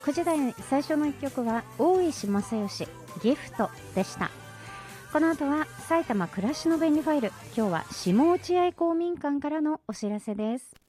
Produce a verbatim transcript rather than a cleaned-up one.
くじ台最初のいっきょくは大石正義ギフトでした。この後は埼玉暮らしの便利ファイル。今日は下落合公民館からのお知らせです。